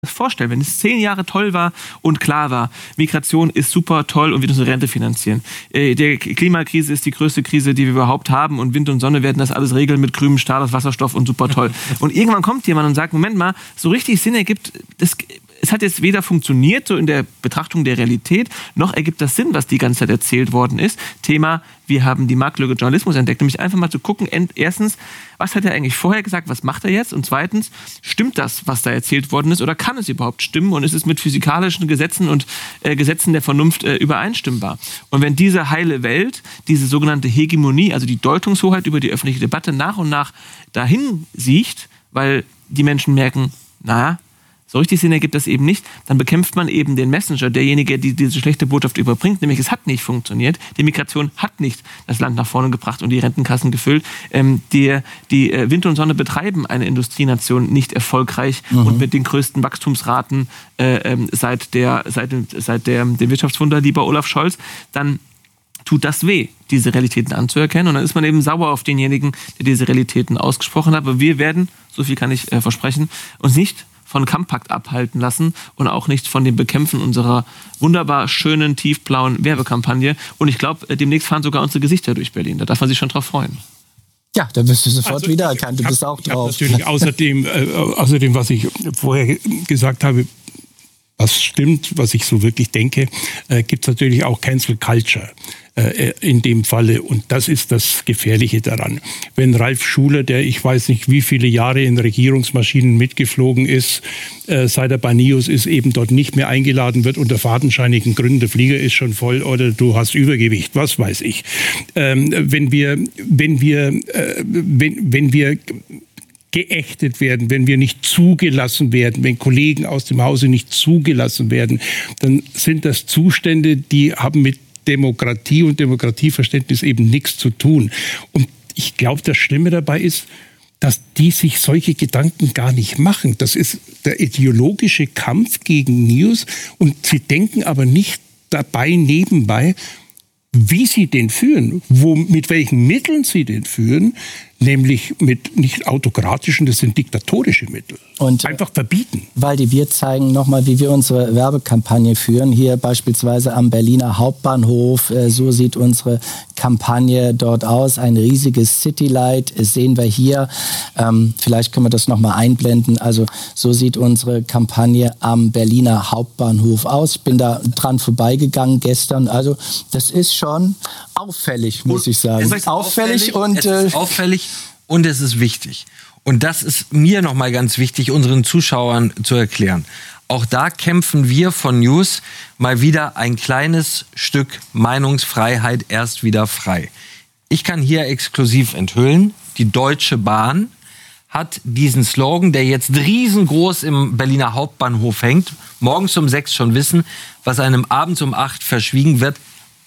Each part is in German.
vorstellen, wenn es 10 Jahre toll war und klar war, Migration ist super toll und wird unsere Rente finanzieren. Die Klimakrise ist die größte Krise, die wir überhaupt haben und Wind und Sonne werden das alles regeln mit grünem Stahl aus Wasserstoff und super toll. Und irgendwann kommt jemand und sagt, Moment mal, so richtig Sinn ergibt, es hat jetzt weder funktioniert, so in der Betrachtung der Realität, noch ergibt das Sinn, was die ganze Zeit erzählt worden ist. Thema, wir haben die Marktlücke Journalismus entdeckt, nämlich einfach mal zu gucken, erstens, was hat er eigentlich vorher gesagt, was macht er jetzt? Und zweitens, stimmt das, was da erzählt worden ist, oder kann es überhaupt stimmen? Und ist es mit physikalischen Gesetzen und Gesetzen der Vernunft übereinstimmbar? Und wenn diese heile Welt, diese sogenannte Hegemonie, also die Deutungshoheit über die öffentliche Debatte nach und nach dahin sieht, weil die Menschen merken, naja, so richtig Sinn ergibt das eben nicht, dann bekämpft man eben den Messenger, derjenige, der diese schlechte Botschaft überbringt, nämlich es hat nicht funktioniert, die Migration hat nicht das Land nach vorne gebracht und die Rentenkassen gefüllt, die Wind und Sonne betreiben eine Industrienation nicht erfolgreich und mit den größten Wachstumsraten seit dem Wirtschaftswunder, lieber Olaf Scholz, dann tut das weh, diese Realitäten anzuerkennen. Und dann ist man eben sauer auf denjenigen, der diese Realitäten ausgesprochen hat. Aber wir werden, so viel kann ich versprechen, uns nicht von Kampakt abhalten lassen und auch nicht von dem Bekämpfen unserer wunderbar schönen, tiefblauen Werbekampagne. Und ich glaube, demnächst fahren sogar unsere Gesichter durch Berlin. Da darf man sich schon drauf freuen. Ja, da wirst du sofort wiedererkannt. Du bist auch drauf. Natürlich außerdem, was ich vorher gesagt habe, was stimmt, was ich so wirklich denke, gibt es natürlich auch Cancel Culture in dem Falle. Und das ist das Gefährliche daran. Wenn Ralf Schuler, der ich weiß nicht wie viele Jahre in Regierungsmaschinen mitgeflogen ist, seit er bei NIOS ist, eben dort nicht mehr eingeladen wird unter fadenscheinigen Gründen, der Flieger ist schon voll oder du hast Übergewicht, was weiß ich. Wenn wir geächtet werden, wenn wir nicht zugelassen werden, wenn Kollegen aus dem Hause nicht zugelassen werden, dann sind das Zustände, die haben mit Demokratie und Demokratieverständnis eben nichts zu tun. Und ich glaube, das Schlimme dabei ist, dass die sich solche Gedanken gar nicht machen. Das ist der ideologische Kampf gegen News und sie denken aber nicht dabei nebenbei, wie sie den führen, mit welchen Mitteln sie den führen, nämlich mit nicht autokratischen, das sind diktatorische Mittel. Und einfach verbieten. Waldi, wir zeigen nochmal, wie wir unsere Werbekampagne führen. Hier beispielsweise am Berliner Hauptbahnhof. So sieht unsere Kampagne dort aus. Ein riesiges Citylight. Das sehen wir hier. Vielleicht können wir das nochmal einblenden. Also so sieht unsere Kampagne am Berliner Hauptbahnhof aus. Ich bin da dran vorbeigegangen gestern. Also das ist schon auffällig, muss ich sagen. Es ist auffällig und es ist wichtig. Und das ist mir nochmal ganz wichtig, unseren Zuschauern zu erklären. Auch da kämpfen wir von News mal wieder ein kleines Stück Meinungsfreiheit erst wieder frei. Ich kann hier exklusiv enthüllen, die Deutsche Bahn hat diesen Slogan, der jetzt riesengroß im Berliner Hauptbahnhof hängt, morgens um 6 schon wissen, was einem abends um 8 verschwiegen wird,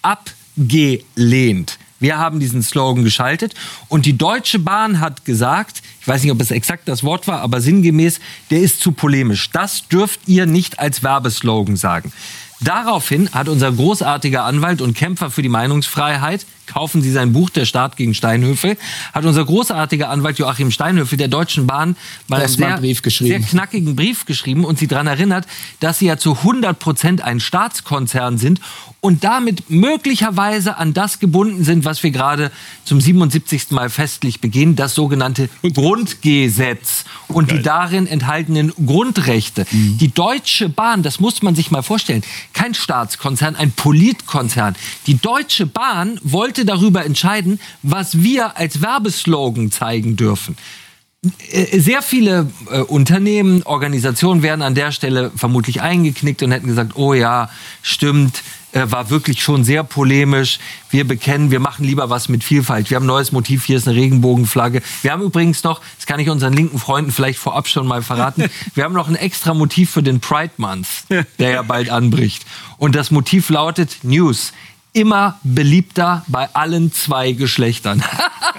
abgelehnt. Wir haben diesen Slogan geschaltet und die Deutsche Bahn hat gesagt, ich weiß nicht, ob es exakt das Wort war, aber sinngemäß, der ist zu polemisch. Das dürft ihr nicht als Werbeslogan sagen. Daraufhin hat unser großartiger Anwalt und Kämpfer für die Meinungsfreiheit, kaufen Sie sein Buch, Der Staat gegen Steinhöfel, hat unser großartiger Anwalt Joachim Steinhöfel der Deutschen Bahn mal einen sehr knackigen Brief geschrieben und sie daran erinnert, dass sie ja zu 100% ein Staatskonzern sind und damit möglicherweise an das gebunden sind, was wir gerade zum 77. Mal festlich begehen, das sogenannte Grundgesetz und die darin enthaltenen Grundrechte. Die Deutsche Bahn, das muss man sich mal vorstellen, kein Staatskonzern, ein Politkonzern. Die Deutsche Bahn wollte darüber entscheiden, was wir als Werbeslogan zeigen dürfen. Sehr viele Unternehmen, Organisationen wären an der Stelle vermutlich eingeknickt und hätten gesagt, oh ja, stimmt, war wirklich schon sehr polemisch. Wir machen lieber was mit Vielfalt. Wir haben ein neues Motiv, hier ist eine Regenbogenflagge. Wir haben übrigens noch, das kann ich unseren linken Freunden vielleicht vorab schon mal verraten, wir haben noch ein extra Motiv für den Pride Month, der ja bald anbricht. Und das Motiv lautet News. Immer beliebter bei allen 2 Geschlechtern.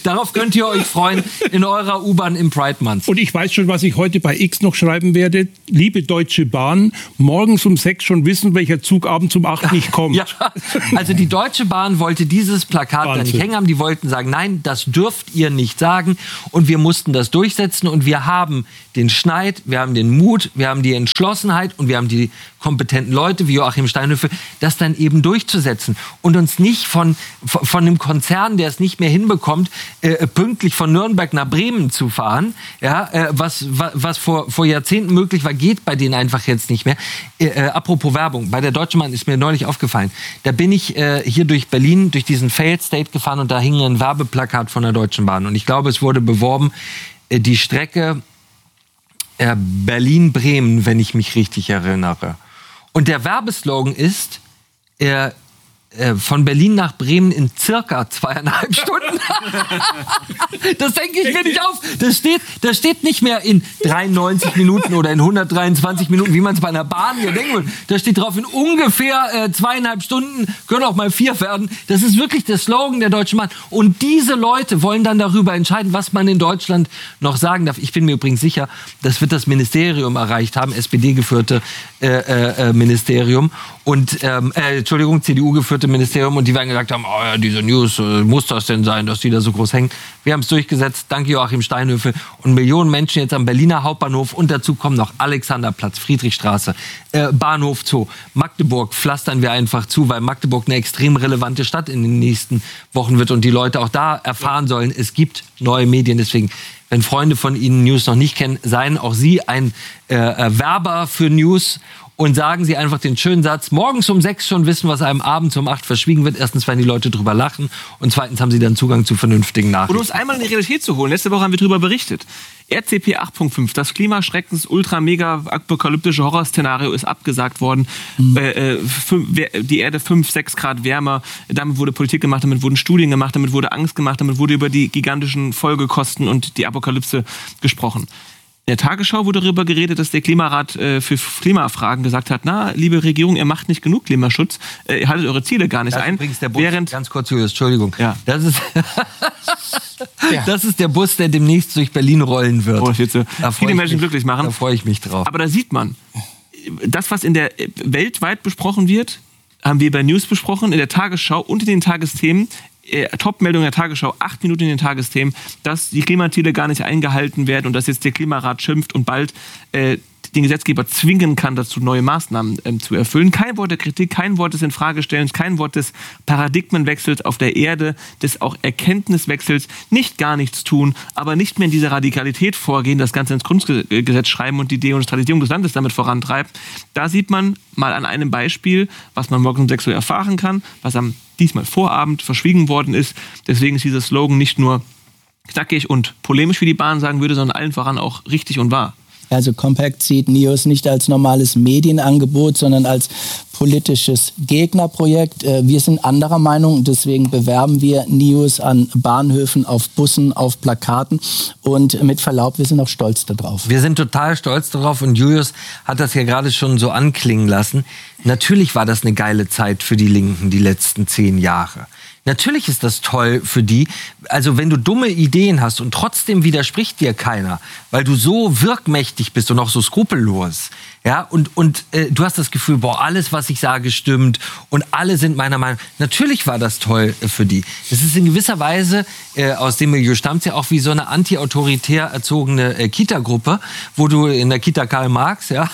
Darauf könnt ihr euch freuen in eurer U-Bahn im Pride Month. Und ich weiß schon, was ich heute bei X noch schreiben werde. Liebe Deutsche Bahn, morgens um 6 schon wissen, welcher Zug abends um 8 nicht kommt. Ja, also die Deutsche Bahn wollte dieses Plakat da nicht hängen haben. Die wollten sagen, nein, das dürft ihr nicht sagen. Und wir mussten das durchsetzen. Und wir haben den Schneid, wir haben den Mut, wir haben die Entschlossenheit und wir haben die kompetenten Leute wie Joachim Steinhöfel, das dann eben durchzusetzen. Und uns nicht von einem Konzern, der es nicht mehr hinbekommt, pünktlich von Nürnberg nach Bremen zu fahren, ja, was vor Jahrzehnten möglich war, geht bei denen einfach jetzt nicht mehr. Apropos Werbung, bei der Deutschen Bahn ist mir neulich aufgefallen, da bin ich hier durch Berlin, durch diesen Failed State gefahren und da hing ein Werbeplakat von der Deutschen Bahn. Und ich glaube, es wurde beworben, die Strecke Berlin-Bremen, wenn ich mich richtig erinnere. Und der Werbeslogan ist, von Berlin nach Bremen in circa 2,5 Stunden. Das denke ich mir nicht auf. Das steht nicht mehr in 93 Minuten oder in 123 Minuten, wie man es bei einer Bahn hier denken würde. Da steht drauf, in ungefähr 2,5 Stunden, können auch mal 4 werden. Das ist wirklich der Slogan der Deutschen Bahn. Und diese Leute wollen dann darüber entscheiden, was man in Deutschland noch sagen darf. Ich bin mir übrigens sicher, das wird das Ministerium erreicht haben, SPD-geführte Ministerium und CDU-geführte Ministerium, und die werden gesagt haben, oh ja, diese News, muss das denn sein, dass die da so groß hängen? Wir haben es durchgesetzt, danke Joachim Steinhöfel, und Millionen Menschen jetzt am Berliner Hauptbahnhof, und dazu kommen noch Alexanderplatz, Friedrichstraße, Bahnhof Zoo, Magdeburg pflastern wir einfach zu, weil Magdeburg eine extrem relevante Stadt in den nächsten Wochen wird und die Leute auch da erfahren sollen, es gibt neue Medien, deswegen, wenn Freunde von Ihnen News noch nicht kennen, seien auch Sie ein Werber für News. Und sagen Sie einfach den schönen Satz, morgens um 6 schon wissen, was einem abends um 8 verschwiegen wird. Erstens werden die Leute drüber lachen und zweitens haben sie dann Zugang zu vernünftigen Nachrichten. Und um es einmal in die Realität zu holen, letzte Woche haben wir darüber berichtet. RCP 8.5, das klimaschreckens ultra-mega-apokalyptische Horrorszenario ist abgesagt worden. Die Erde 5, 6 Grad wärmer. Damit wurde Politik gemacht, damit wurden Studien gemacht, damit wurde Angst gemacht, damit wurde über die gigantischen Folgekosten und die Apokalypse gesprochen. In der Tagesschau wurde darüber geredet, dass der Klimarat für Klimafragen gesagt hat, na, liebe Regierung, ihr macht nicht genug Klimaschutz, ihr haltet eure Ziele gar nicht ein. Übrigens der Bus, ganz kurz, Julius, Entschuldigung. Ja. Das ist der Bus, der demnächst durch Berlin rollen wird. Oh, das wird so viele Menschen glücklich machen. Da freue ich mich drauf. Aber da sieht man, das, was in der weltweit besprochen wird, haben wir bei News besprochen, in der Tagesschau und in den Tagesthemen. Top-Meldung der Tagesschau, 8 Minuten in den Tagesthemen, dass die Klimaziele gar nicht eingehalten werden und dass jetzt der Klimarat schimpft und bald den Gesetzgeber zwingen kann, dazu neue Maßnahmen zu erfüllen. Kein Wort der Kritik, kein Wort des Infragestellens, kein Wort des Paradigmenwechsels auf der Erde, des auch Erkenntniswechsels, nicht gar nichts tun, aber nicht mehr in dieser Radikalität vorgehen, das Ganze ins Grundgesetz schreiben und die Deindustrialisierung des Landes damit vorantreibt. Da sieht man mal an einem Beispiel, was man morgens um 6 Uhr erfahren kann, was am diesmal Vorabend verschwiegen worden ist. Deswegen ist dieser Slogan nicht nur knackig und polemisch, wie die Bahn sagen würde, sondern allen voran auch richtig und wahr. Also Compact sieht NIOS nicht als normales Medienangebot, sondern als politisches Gegnerprojekt. Wir sind anderer Meinung, deswegen bewerben wir NIOS an Bahnhöfen, auf Bussen, auf Plakaten und mit Verlaub, wir sind auch stolz darauf. Wir sind total stolz darauf und Julius hat das ja gerade schon so anklingen lassen. Natürlich war das eine geile Zeit für die Linken, die letzten 10 Jahre. Natürlich ist das toll für die. Also wenn du dumme Ideen hast und trotzdem widerspricht dir keiner, weil du so wirkmächtig bist und auch so skrupellos, ja, und du hast das Gefühl, boah, alles, was ich sage, stimmt und alle sind meiner Meinung. Natürlich war das toll für die. Es ist in gewisser Weise, aus dem Milieu stammt ja auch wie so eine anti-autoritär erzogene Kita-Gruppe, wo du in der Kita Karl Marx, ja,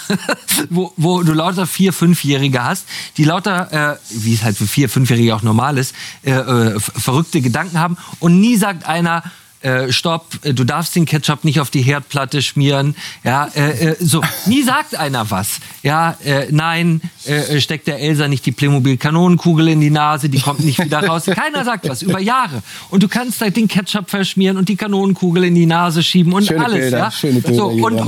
wo du lauter 4-, 5-Jährige hast, die lauter, wie es halt für 4-, 5-Jährige auch normal ist, verrückte Gedanken haben und nie sagt einer, stopp, du darfst den Ketchup nicht auf die Herdplatte schmieren, ja, so, nie sagt einer was, ja, nein, steckt der Elsa nicht die Playmobil-Kanonenkugel in die Nase, die kommt nicht wieder raus, keiner sagt was, über Jahre, und du kannst halt den Ketchup verschmieren und die Kanonenkugel in die Nase schieben und schöne alles, Bilder, ja, schöne Bilder, so,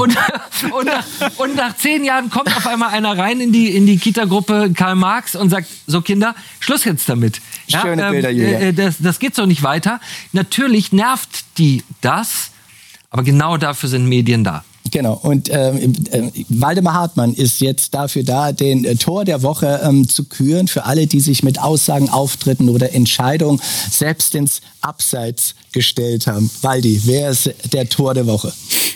und nach 10 Jahren kommt auf einmal einer rein in die Kita-Gruppe Karl Marx und sagt, so Kinder, Schluss jetzt damit. Ja, schöne Bilder, Julia. Das geht so nicht weiter. Natürlich nervt die das, aber genau dafür sind Medien da. Genau, und Waldemar Hartmann ist jetzt dafür da, den Tor der Woche zu küren für alle, die sich mit Aussagen, Auftritten oder Entscheidungen selbst ins Abseits gestellt haben. Waldi, wer ist der Tor der Woche?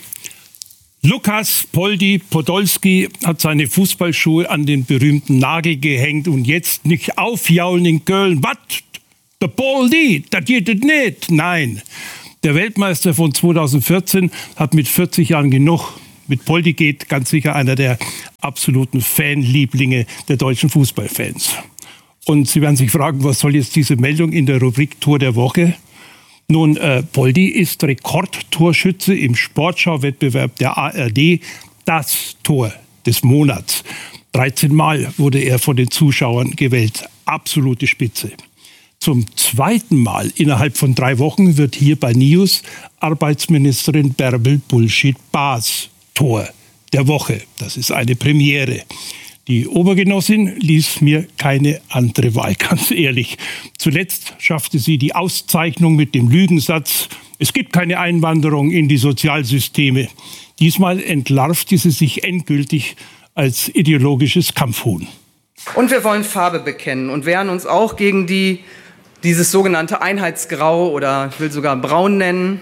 Lukas Poldi Podolski hat seine Fußballschuhe an den berühmten Nagel gehängt und jetzt nicht aufjaulen in Köln. Was? Der Poldi, das geht nicht. Nein. Der Weltmeister von 2014 hat mit 40 Jahren genug. Mit Poldi geht ganz sicher einer der absoluten Fanlieblinge der deutschen Fußballfans. Und Sie werden sich fragen, was soll jetzt diese Meldung in der Rubrik Tor der Woche? Nun, Poldi ist Rekordtorschütze im Sportschau-Wettbewerb der ARD, das Tor des Monats. 13 Mal wurde er von den Zuschauern gewählt. Absolute Spitze. Zum zweiten Mal innerhalb von 3 Wochen wird hier bei NIOS Arbeitsministerin Bärbel Bullshit-Baas Tor der Woche. Das ist eine Premiere. Die Obergenossin ließ mir keine andere Wahl, ganz ehrlich. Zuletzt schaffte sie die Auszeichnung mit dem Lügensatz, es gibt keine Einwanderung in die Sozialsysteme. Diesmal entlarvte sie sich endgültig als ideologisches Kampfhuhn. Und wir wollen Farbe bekennen und wehren uns auch gegen dieses sogenannte Einheitsgrau oder ich will sogar braun nennen.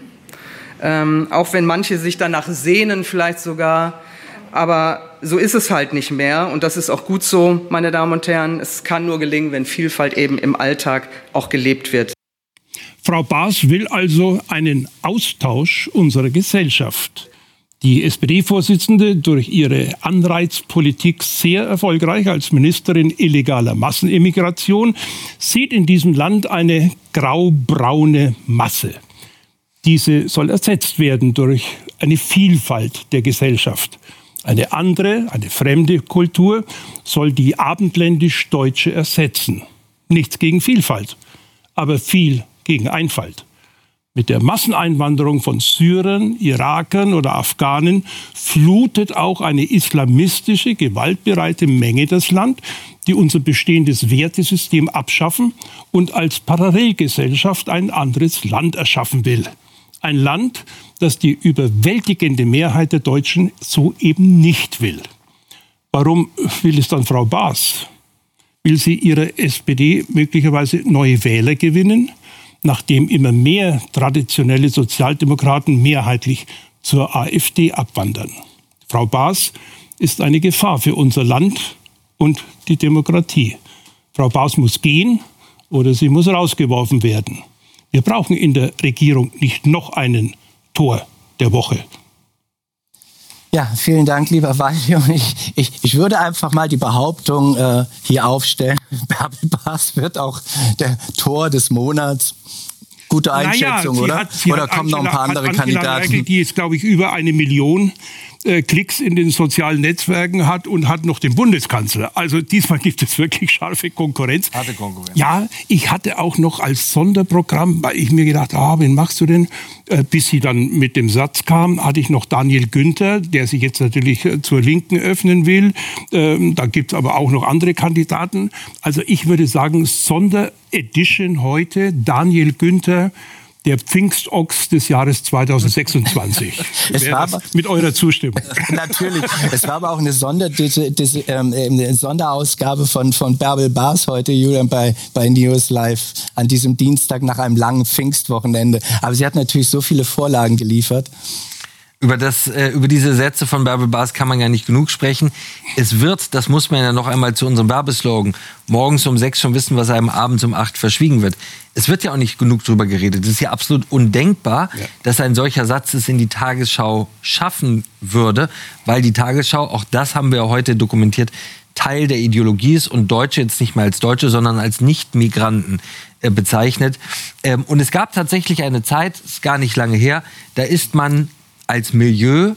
Auch wenn manche sich danach sehnen vielleicht sogar. Aber so ist es halt nicht mehr und das ist auch gut so, meine Damen und Herren. Es kann nur gelingen, wenn Vielfalt eben im Alltag auch gelebt wird. Frau Baas will also einen Austausch unserer Gesellschaft. Die SPD-Vorsitzende, durch ihre Anreizpolitik sehr erfolgreich als Ministerin illegaler Massenimmigration, sieht in diesem Land eine grau-braune Masse. Diese soll ersetzt werden durch eine Vielfalt der Gesellschaft. Eine andere, eine fremde Kultur soll die abendländisch-deutsche ersetzen. Nichts gegen Vielfalt, aber viel gegen Einfalt. Mit der Masseneinwanderung von Syrern, Irakern oder Afghanen flutet auch eine islamistische, gewaltbereite Menge das Land, die unser bestehendes Wertesystem abschaffen und als Parallelgesellschaft ein anderes Land erschaffen will. Ein Land, das die überwältigende Mehrheit der Deutschen so eben nicht will. Warum will es dann Frau Baas? Will sie ihrer SPD möglicherweise neue Wähler gewinnen, nachdem immer mehr traditionelle Sozialdemokraten mehrheitlich zur AfD abwandern? Frau Baas ist eine Gefahr für unser Land und die Demokratie. Frau Baas muss gehen oder sie muss rausgeworfen werden. Wir brauchen in der Regierung nicht noch einen Tor der Woche. Ja, vielen Dank, lieber Waldi. Und ich würde einfach mal die Behauptung hier aufstellen, Bärbel Baas wird auch der Tor des Monats. Gute Einschätzung, oder? Oder kommen noch ein paar andere Kandidaten? Merkel, die jetzt, glaube ich, über 1 Million Klicks in den sozialen Netzwerken hat und hat noch den Bundeskanzler. Also diesmal gibt es wirklich scharfe Konkurrenz. Harte Konkurrenz. Ja, ich hatte auch noch als Sonderprogramm, weil ich mir gedacht habe, wen machst du denn? Bis sie dann mit dem Satz kam, hatte ich noch Daniel Günther, der sich jetzt natürlich zur Linken öffnen will. Da gibt es aber auch noch andere Kandidaten. Also ich würde sagen, Sonderedition heute, Daniel Günther, der Pfingstochs des Jahres 2026. Mit eurer Zustimmung. Natürlich. Es war aber auch eine Sonderausgabe von Bärbel Baas heute, Julian, bei News Live an diesem Dienstag nach einem langen Pfingstwochenende. Aber sie hat natürlich so viele Vorlagen geliefert. Über diese Sätze von Bärbel Baas kann man ja nicht genug sprechen. Es wird, das muss man ja noch einmal zu unserem Werbeslogan, morgens um 6 schon wissen, was einem abends um 8 verschwiegen wird. Es wird ja auch nicht genug drüber geredet. Es ist ja absolut undenkbar, dass ein solcher Satz es in die Tagesschau schaffen würde, weil die Tagesschau, auch das haben wir heute dokumentiert, Teil der Ideologie ist und Deutsche jetzt nicht mehr als Deutsche, sondern als Nicht-Migranten bezeichnet. Und es gab tatsächlich eine Zeit, ist gar nicht lange her, da ist man als Milieu,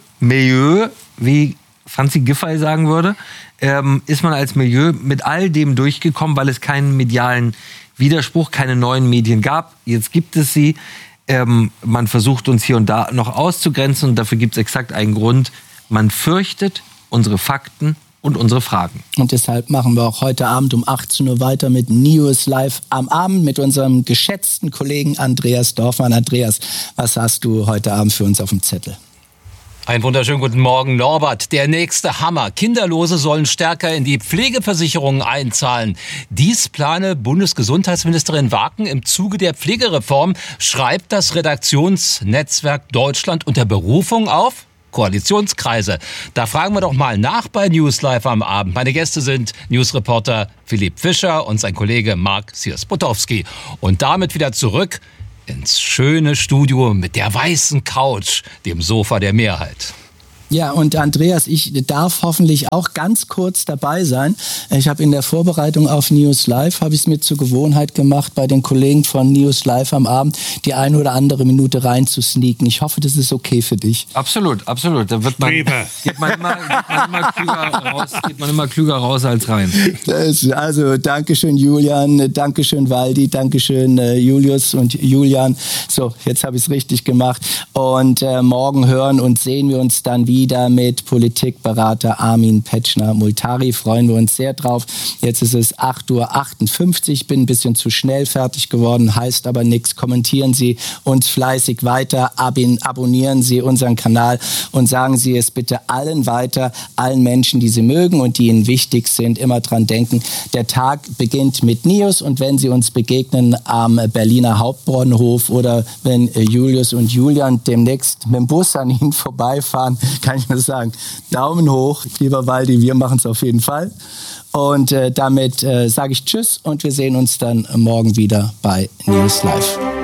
wie Franzi Giffey sagen würde, ist man als Milieu mit all dem durchgekommen, weil es keinen medialen Widerspruch, keine neuen Medien gab. Jetzt gibt es sie. Man versucht uns hier und da noch auszugrenzen und dafür gibt es exakt einen Grund. Man fürchtet unsere Fakten und unsere Fragen. Und deshalb machen wir auch heute Abend um 18 Uhr weiter mit News Live am Abend mit unserem geschätzten Kollegen Andreas Dorfmann. Andreas, was hast du heute Abend für uns auf dem Zettel? Einen wunderschönen guten Morgen, Norbert. Der nächste Hammer. Kinderlose sollen stärker in die Pflegeversicherungen einzahlen. Dies plane Bundesgesundheitsministerin Waken im Zuge der Pflegereform, schreibt das Redaktionsnetzwerk Deutschland unter Berufung auf Koalitionskreise. Da fragen wir doch mal nach bei News Live am Abend. Meine Gäste sind Newsreporter Philipp Fischer und sein Kollege Mark Siersputowski. Und damit wieder zurück ins schöne Studio mit der weißen Couch, dem Sofa der Mehrheit. Ja, und Andreas, ich darf hoffentlich auch ganz kurz dabei sein. Ich habe in der Vorbereitung auf News Live, habe ich es mir zur Gewohnheit gemacht, bei den Kollegen von News Live am Abend die eine oder andere Minute rein zu sneaken. Ich hoffe, das ist okay für dich. Absolut, absolut. Da geht man immer klüger raus als rein. Also, Dankeschön Julian, Dankeschön Waldi, Dankeschön Julius und Julian. So, jetzt habe ich es richtig gemacht. Und morgen hören und sehen wir uns dann wieder mit Politikberater Armin Petschner-Multari. Freuen wir uns sehr drauf. Jetzt ist es 8:58 Uhr. Bin ein bisschen zu schnell fertig geworden, heißt aber nichts. Kommentieren Sie uns fleißig weiter, abonnieren Sie unseren Kanal und sagen Sie es bitte allen weiter, allen Menschen, die Sie mögen und die Ihnen wichtig sind. Immer dran denken, der Tag beginnt mit News und wenn Sie uns begegnen am Berliner Hauptbahnhof oder wenn Julius und Julian demnächst mit dem Bus an Ihnen vorbeifahren, kann ich nur sagen, Daumen hoch, lieber Waldi, wir machen es auf jeden Fall. Und damit sage ich Tschüss und wir sehen uns dann morgen wieder bei News Live.